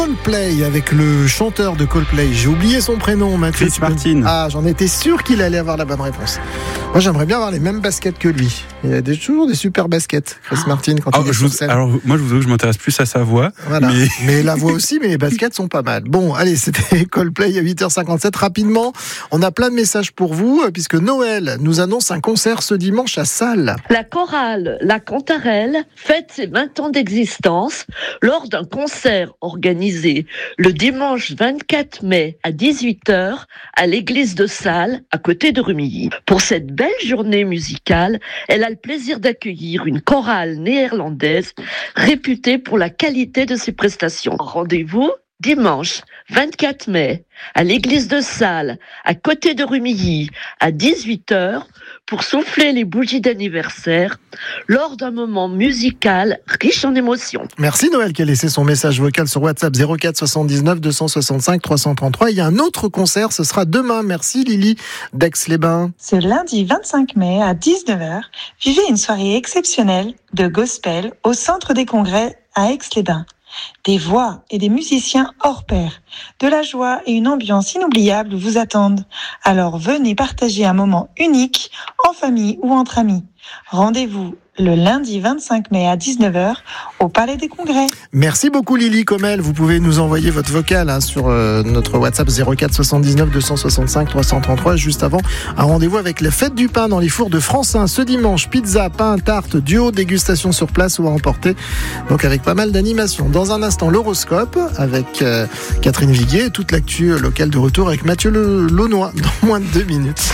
Coldplay avec le chanteur de Coldplay. J'ai oublié son prénom, Mathieu. Chris Martin. Ah, j'en étais sûr qu'il allait avoir la bonne réponse. Moi, j'aimerais bien avoir les mêmes baskets que lui. Il a toujours des super baskets, Chris Martin, quand il est sur scène. Alors, moi, je vous avoue que je m'intéresse plus à sa voix. Voilà. Mais la voix aussi, mais les baskets sont pas mal. Bon, allez, c'était Coldplay à 8h57. Rapidement, on a plein de messages pour vous, puisque Noël nous annonce un concert ce dimanche à Salles. La chorale La Cantarelle fête ses 20 ans d'existence lors d'un concert organisé le dimanche 24 mai à 18h à l'église de Salles, à côté de Rumilly. Pour cette belle journée musicale, elle a le plaisir d'accueillir une chorale néerlandaise réputée pour la qualité de ses prestations. Rendez-vous dimanche 24 mai à l'église de Salles, à côté de Rumilly, à 18h, pour souffler les bougies d'anniversaire lors d'un moment musical riche en émotions. Merci Noël qui a laissé son message vocal sur WhatsApp 04 79 265 333. Il y a un autre concert, ce sera demain. Merci Lily d'Aix-les-Bains. Ce lundi 25 mai à 19h, vivez une soirée exceptionnelle de gospel au Centre des Congrès à Aix-les-Bains. Des voix et des musiciens hors pair, de la joie et une ambiance inoubliable vous attendent. Alors venez partager un moment unique en famille ou entre amis. Rendez-vous le lundi 25 mai à 19h au Palais des Congrès. Merci beaucoup Lily Comel. Vous pouvez nous envoyer votre vocal sur notre WhatsApp 04 79 265 333. Juste avant, un rendez-vous avec la fête du pain dans les fours de Francin ce dimanche. Pizza, pain, tarte, duo, dégustation sur place ou à emporter. Donc avec pas mal d'animations. Dans un instant, l'horoscope avec Catherine Viguier et toute l'actu locale de retour avec Mathieu Launois dans moins de 2 minutes.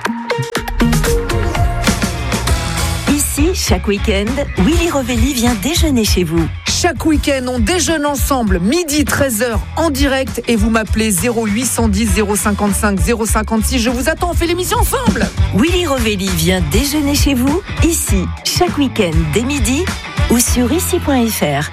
Chaque week-end, Willy Rovelli vient déjeuner chez vous. Chaque week-end, on déjeune ensemble, midi 13h en direct et vous m'appelez 0810 055 056. Je vous attends, on fait l'émission ensemble. Willy Rovelli vient déjeuner chez vous, ici, chaque week-end dès midi ou sur ici.fr.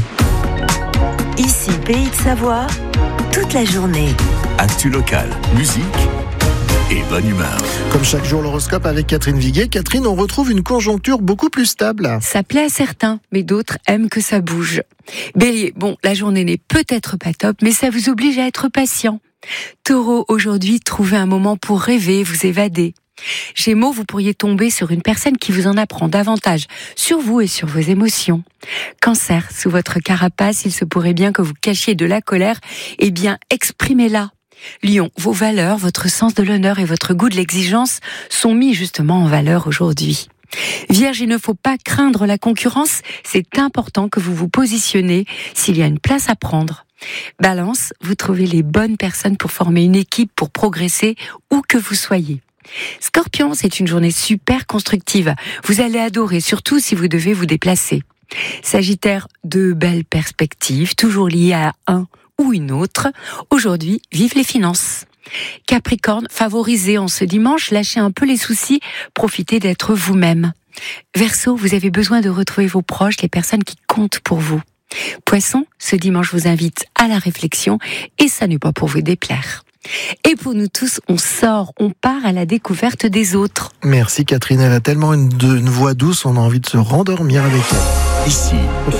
Ici, Pays de Savoie, toute la journée. Actu locale, musique et bonne humeur. Comme chaque jour, l'horoscope avec Catherine Viguier. Catherine, on retrouve une conjoncture beaucoup plus stable. Ça plaît à certains, mais d'autres aiment que ça bouge. Bélier, bon, la journée n'est peut-être pas top, mais ça vous oblige à être patient. Taureau, aujourd'hui, trouvez un moment pour rêver, vous évader. Gémeaux, vous pourriez tomber sur une personne qui vous en apprend davantage sur vous et sur vos émotions. Cancer, sous votre carapace, il se pourrait bien que vous cachiez de la colère, eh bien, exprimez-la. Lion, vos valeurs, votre sens de l'honneur et votre goût de l'exigence sont mis justement en valeur aujourd'hui. Vierge, il ne faut pas craindre la concurrence, c'est important que vous vous positionnez s'il y a une place à prendre. Balance, vous trouvez les bonnes personnes pour former une équipe, pour progresser, où que vous soyez. Scorpion, c'est une journée super constructive, vous allez adorer, surtout si vous devez vous déplacer. Sagittaire, de belles perspectives, toujours liées à un ou une autre. Aujourd'hui, vive les finances. Capricorne, favorisez en ce dimanche, lâchez un peu les soucis, profitez d'être vous-même. Verseau, vous avez besoin de retrouver vos proches, les personnes qui comptent pour vous. Poisson, ce dimanche vous invite à la réflexion et ça n'est pas pour vous déplaire. Et pour nous tous, on sort, on part à la découverte des autres. Merci Catherine, elle a tellement une voix douce, on a envie de se rendormir avec elle. Ici,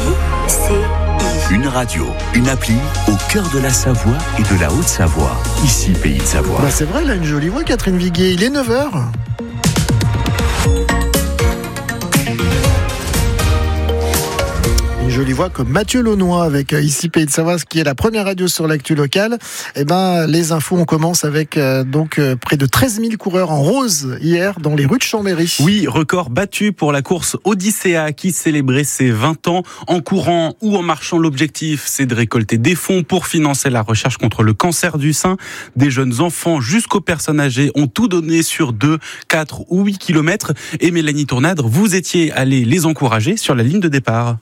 une radio, une appli au cœur de la Savoie et de la Haute-Savoie. Ici, Pays de Savoie. C'est vrai, elle a une jolie voix, Catherine Viguier. Il est 9h. Une jolie voix comme Mathieu Launois avec ici Pays de Savoie, qui est la première radio sur l'actu locale. Les infos, on commence avec près de 13 000 coureurs en rose hier dans les rues de Chambéry. Oui, record battu pour la course Odyssea qui célébrait ses 20 ans. En courant ou en marchant, l'objectif c'est de récolter des fonds pour financer la recherche contre le cancer du sein. Des jeunes enfants jusqu'aux personnes âgées ont tout donné sur 2, 4 ou 8 kilomètres. Et Mélanie Tournadre, vous étiez allée les encourager sur la ligne de départ.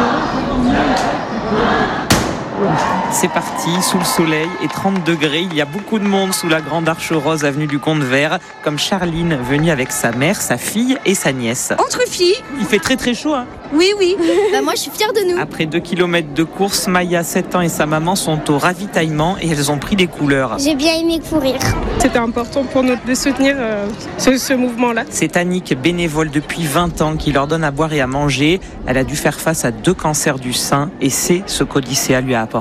C'est parti, sous le soleil et 30 degrés. Il y a beaucoup de monde sous la grande arche rose avenue du Comte Vert, comme Charline, venue avec sa mère, sa fille et sa nièce. Entre filles. Il fait très très chaud, hein. Oui. Moi, je suis fière de nous. Après 2 kilomètres de course, Maya, 7 ans, et sa maman sont au ravitaillement et elles ont pris des couleurs. J'ai bien aimé courir. C'était important pour nous de soutenir ce mouvement-là. C'est Annick, bénévole depuis 20 ans, qui leur donne à boire et à manger. Elle a dû faire face à 2 cancers du sein et c'est ce qu'Odyssea lui a apporté.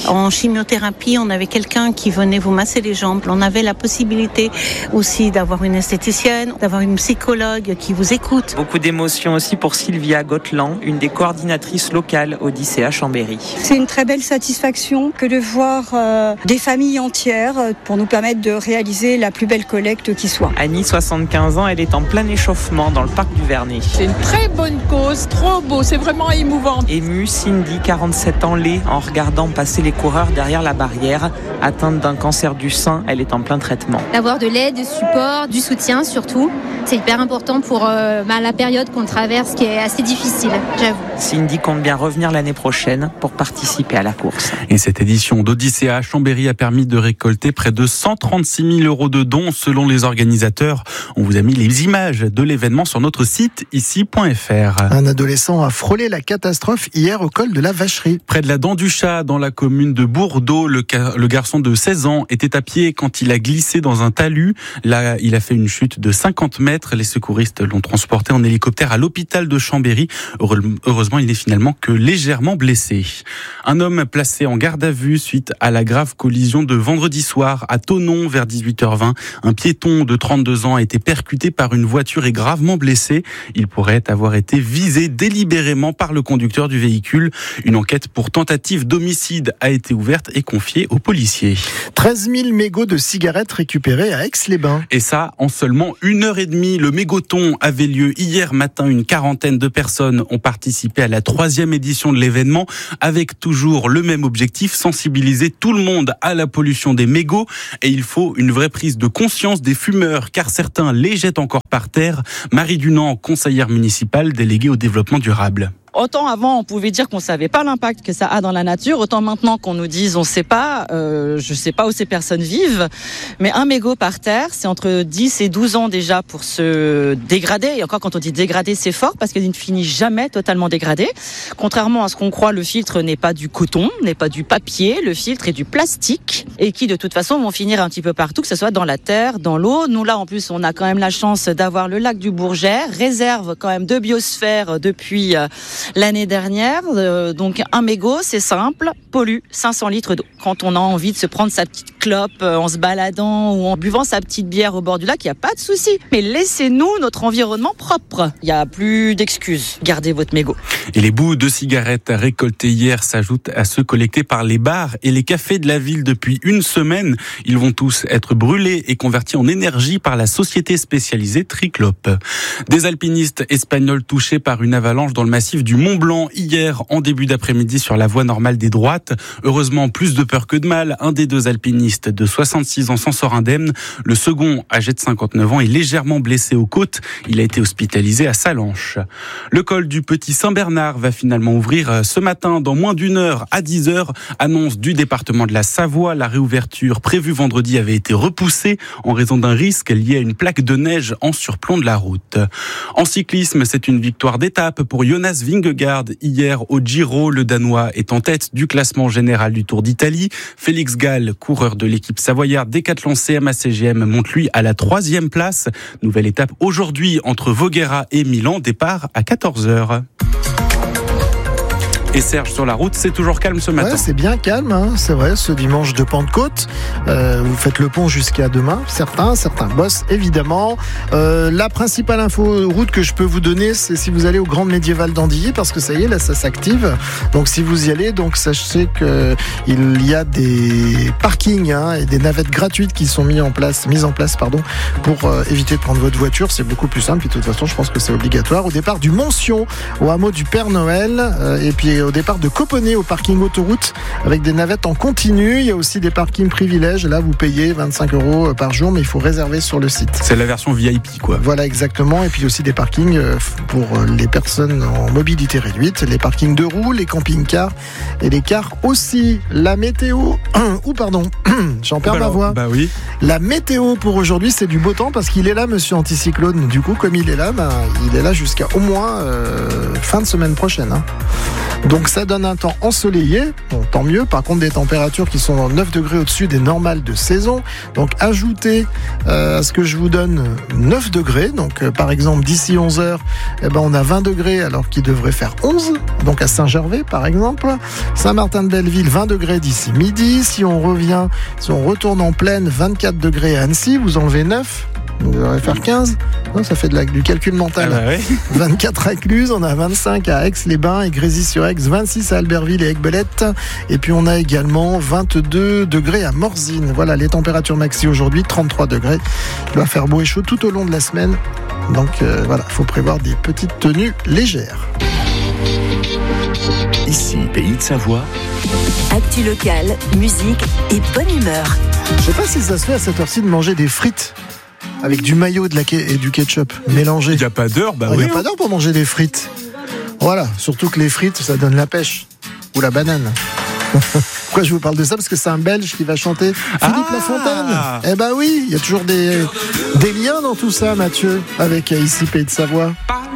En chimiothérapie, on avait quelqu'un qui venait vous masser les jambes. On avait la possibilité aussi d'avoir une esthéticienne, d'avoir une psychologue qui vous écoute. Beaucoup d'émotions aussi pour Sylvia Gotteland, une des coordinatrices locales au lycée à Chambéry. C'est une très belle satisfaction que de voir des familles entières pour nous permettre de réaliser la plus belle collecte qui soit. Annie, 75 ans, elle est en plein échauffement dans le parc du Vernet. C'est une très bonne cause, trop beau, c'est vraiment émouvant. Émue, Cindy, 47 ans, l'est en regardant passer les coureurs derrière la barrière. Atteinte d'un cancer du sein, elle est en plein traitement. D'avoir de l'aide, du support, du soutien surtout, c'est hyper important pour la période qu'on traverse qui est assez difficile, j'avoue. Cindy compte bien revenir l'année prochaine pour participer à la course. Et cette édition d'Odyssée à Chambéry a permis de récolter près de 136 000 € de dons selon les organisateurs. On vous a mis les images de l'événement sur notre site ici.fr. Un adolescent a frôlé la catastrophe hier au col de la Vacherie. Près de la Dent du Chat, dans la commune de Bourdeau, le garçon de 16 ans était à pied quand il a glissé dans un talus. Là, il a fait une chute de 50 mètres. Les secouristes l'ont transporté en hélicoptère à l'hôpital de Chambéry. Heureusement, il n'est finalement que légèrement blessé. Un homme placé en garde à vue suite à la grave collision de vendredi soir à Thonon vers 18h20. Un piéton de 32 ans a été percuté par une voiture et gravement blessé. Il pourrait avoir été visé délibérément par le conducteur du véhicule. Une enquête pour tentative d'homicide a été ouverte et confiée aux policiers. 13 000 mégots de cigarettes récupérés à Aix-les-Bains. Et ça, en seulement 1h30. Le mégoton avait lieu hier matin. Une quarantaine de personnes ont participé à la 3e édition de l'événement avec toujours le même objectif, sensibiliser tout le monde à la pollution des mégots. Et il faut une vraie prise de conscience des fumeurs car certains les jettent encore par terre. Marie Dunant, conseillère municipale déléguée au développement durable. Autant avant on pouvait dire qu'on savait pas l'impact que ça a dans la nature, autant maintenant qu'on nous dise on sait pas, je sais pas où ces personnes vivent, mais un mégot par terre, c'est entre 10 et 12 ans déjà pour se dégrader, et encore quand on dit dégrader c'est fort parce qu'il ne finit jamais totalement dégradé. Contrairement à ce qu'on croit, le filtre n'est pas du coton, n'est pas du papier, le filtre est du plastique et qui de toute façon vont finir un petit peu partout, que ce soit dans la terre, dans l'eau. Nous là en plus on a quand même la chance d'avoir le lac du Bourget, réserve quand même de biosphère depuis l'année dernière, donc un mégot, c'est simple, pollue 500 litres d'eau. Quand on a envie de se prendre sa petite clope en se baladant ou en buvant sa petite bière au bord du lac, il n'y a pas de souci. Mais laissez-nous notre environnement propre. Il n'y a plus d'excuses. Gardez votre mégot. Et les bouts de cigarettes récoltés hier s'ajoutent à ceux collectés par les bars et les cafés de la ville depuis une semaine. Ils vont tous être brûlés et convertis en énergie par la société spécialisée Triclope. Des alpinistes espagnols touchés par une avalanche dans le massif du Mont-Blanc hier en début d'après-midi sur la voie normale des droites. Heureusement, plus de peur que de mal. Un des deux alpinistes de 66 ans s'en sort indemne. Le second, âgé de 59 ans, est légèrement blessé aux côtes. Il a été hospitalisé à Sallanches. Le col du Petit Saint-Bernard va finalement ouvrir ce matin dans moins d'une heure à 10h. Annonce du département de la Savoie. La réouverture prévue vendredi avait été repoussée en raison d'un risque lié à une plaque de neige en surplomb de la route. En cyclisme, c'est une victoire d'étape pour Jonas Vingegaard. Hier au Giro, le Danois est en tête du classement général du Tour d'Italie. Félix Gall, coureur de l'équipe savoyarde Décathlon CMA-CGM, monte lui à la 3e place. Nouvelle étape aujourd'hui entre Voghera et Milan, départ à 14h. Et Serge, sur la route, c'est toujours calme ce matin. Ouais, c'est bien calme, hein, c'est vrai, ce dimanche de Pentecôte. Vous faites le pont jusqu'à demain. Certains bossent, évidemment. La principale info route que je peux vous donner, c'est si vous allez au Grand Médiéval d'Andilly, parce que ça y est, là, ça s'active. Donc, si vous y allez, donc sachez qu'il y a des parkings et des navettes gratuites qui sont mises en place, pour éviter de prendre votre voiture. C'est beaucoup plus simple. Puis, de toute façon, je pense que c'est obligatoire. Au départ du Montsion, au hameau du Père Noël, et puis au départ de Coponnet au parking autoroute avec des navettes en continu. Il y a aussi des parkings privilèges. Là, vous payez 25 € par jour, mais il faut réserver sur le site. C'est la version VIP, quoi. Voilà, exactement. Et puis aussi des parkings pour les personnes en mobilité réduite, les parkings de roues, les camping-cars et les cars aussi. La météo, J'en perds ma voix. Bah oui. La météo pour aujourd'hui, c'est du beau temps parce qu'il est là, monsieur Anticyclone. Du coup, comme il est là, il est là jusqu'à au moins fin de semaine prochaine. Hein. Donc ça donne un temps ensoleillé, bon, tant mieux. Par contre, des températures qui sont 9 degrés au-dessus des normales de saison. Donc ajoutez à ce que je vous donne 9 degrés. Donc par exemple, d'ici 11h, on a 20 degrés alors qu'il devrait faire 11. Donc à Saint-Gervais, par exemple. Saint-Martin-de-Belleville, 20 degrés d'ici midi. Si on retourne en plaine, 24 degrés à Annecy, vous enlevez 9. Vous devrez faire 15. Non, ça fait du calcul mental. Ah bah ouais. 24 à Cluse, on a 25 à Aix-les-Bains et Grésy-sur-Aix, 26 à Albertville et Aiguebelette. Et puis on a également 22 degrés à Morzine. Voilà les températures maxi aujourd'hui, 33 degrés. Il va faire beau et chaud tout au long de la semaine. Donc voilà, il faut prévoir des petites tenues légères. Ici, Pays de Savoie. Actu locale, musique et bonne humeur. Je sais pas si ça se fait à cette heure-ci de manger des frites avec du mayo et du ketchup mélangé. Il n'y a pas d'heure, Il n'y a pas d'heure pour manger des frites. Voilà, surtout que les frites, ça donne la pêche. Ou la banane. Pourquoi je vous parle de ça? Parce que c'est un Belge qui va chanter Philippe Lafontaine. Eh ben oui, il y a toujours des liens dans tout ça, Mathieu, avec ici Pays de Savoie.